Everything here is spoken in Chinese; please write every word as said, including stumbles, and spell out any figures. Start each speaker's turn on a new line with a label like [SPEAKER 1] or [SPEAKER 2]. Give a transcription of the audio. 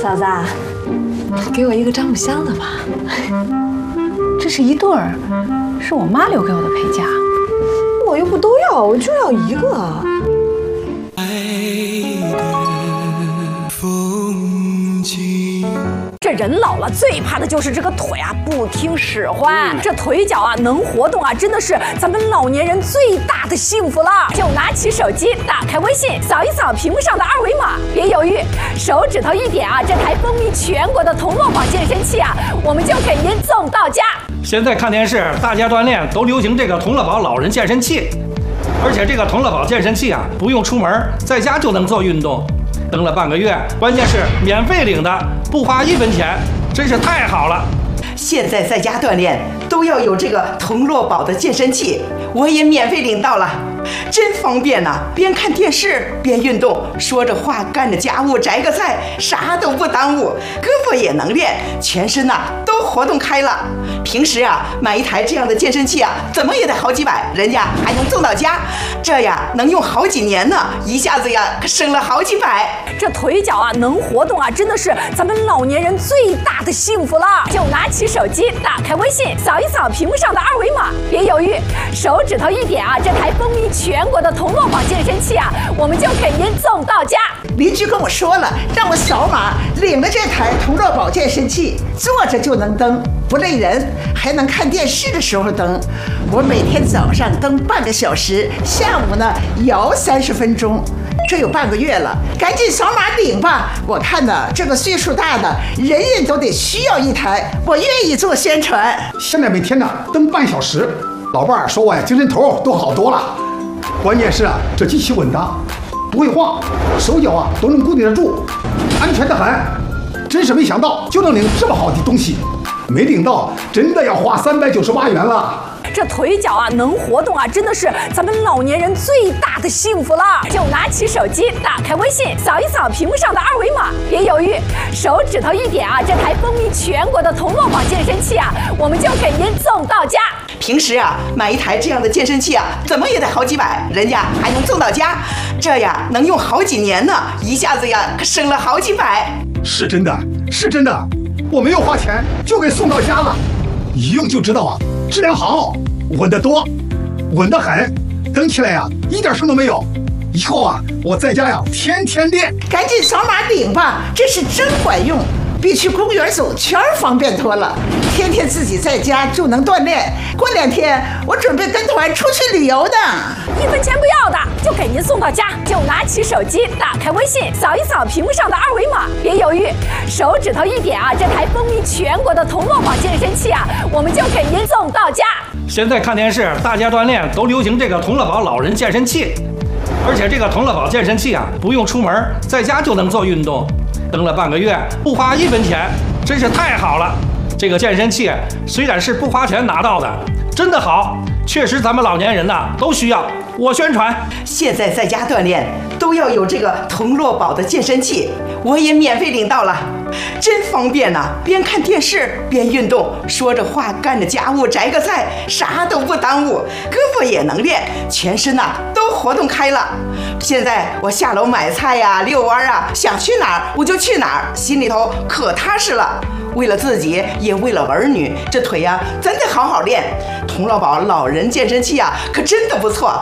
[SPEAKER 1] 嫂子，给我一个樟木箱的吧。这是一对儿，是我妈留给我的陪嫁。我又不都要，我就要一个。
[SPEAKER 2] 这人老了最怕的就是这个腿啊不听使唤，这腿脚啊能活动啊，真的是咱们老年人最大的幸福了。就拿起手机，打开微信，扫一扫屏幕上的二维码，别犹豫，手指头一点啊，这台风靡全国的童乐宝健身器啊，我们就给您送到家。
[SPEAKER 3] 现在看电视，大家锻炼都流行这个童乐宝老人健身器，而且这个童乐宝健身器啊，不用出门，在家就能做运动。登了半个月，关键是免费领的，不花一分钱，真是太好了。
[SPEAKER 4] 现在在家锻炼都要有这个童乐宝的健身器，我也免费领到了，真方便呐、啊！边看电视边运动，说着话干着家务，摘个菜，啥都不耽误，胳膊也能练，全身呐、啊、都活动开了。平时啊买一台这样的健身器啊，怎么也得好几百，人家还能送到家，这呀能用好几年呢，一下子呀可省了好几百。
[SPEAKER 2] 这腿脚啊能活动啊，真的是咱们老年人最大的幸福了。就拿起手机，打开微信，扫一扫屏幕上的二维码，别犹豫，手指头一点啊，这台风靡全国的童乐宝健身器啊，我们就给您送到家。
[SPEAKER 5] 邻居跟我说了，让我扫码领了这台童乐宝健身器，坐着就能蹬，不累人，还能看电视的时候蹬。我每天早上蹬半个小时，下午呢摇三十分钟。这有半个月了，赶紧扫码领吧！我看呢，这个岁数大的人人都得需要一台，我愿意做宣传。
[SPEAKER 6] 现在每天呢蹬半小时，老伴儿说我呀精神头都好多了。关键是啊，这机器稳当，不会晃，手脚啊都能固定得住，安全得很。真是没想到就能领这么好的东西，没领到真的要花三百九十八元了。
[SPEAKER 2] 这腿脚啊能活动啊，真的是咱们老年人最大的幸福了。就拿起手机，打开微信，扫一扫屏幕上的二维码，别犹豫，手指头一点啊，这台风靡全国的童乐宝健身器啊，我们就给您送到家。
[SPEAKER 4] 平时啊买一台这样的健身器啊，怎么也得好几百，人家还能送到家，这呀能用好几年呢，一下子呀可省了好几百。
[SPEAKER 6] 是真的，是真的，我没有花钱就给送到家了，一用就知道啊，质量好，稳得多，稳得很，蹬起来呀、啊、一点声都没有。以后啊我在家呀天天练。
[SPEAKER 5] 赶紧扫码领吧，这是真管用，比去公园走圈方便多了。天天自己在家就能锻炼，过两天我准备跟团出去旅游的，
[SPEAKER 2] 一分钱不要的就给您送到家。就拿起手机，打开微信，扫一扫屏幕上的二维码，别犹豫，手指头一点啊，这台风靡全国的童乐宝健身器啊，我们就给您送到家。
[SPEAKER 3] 现在看电视，大家锻炼都流行这个童乐宝老人健身器，而且这个童乐宝健身器啊，不用出门，在家就能做运动。登了半个月，不花一分钱，真是太好了。这个健身器虽然是不花钱拿到的，真的好，确实咱们老年人呐都需要。我宣传，
[SPEAKER 4] 现在在家锻炼都要有这个童乐宝的健身器，我也免费领到了，真方便呐、啊！边看电视边运动，说着话干着家务，摘个菜，啥都不耽误，胳膊也能练，全身呐、啊、都活动开了。现在我下楼买菜呀、啊、遛弯啊，想去哪儿我就去哪儿，心里头可踏实了。为了自己，也为了儿女，这腿呀、啊、真得好好练。童乐宝老人健身器啊，可真的不错，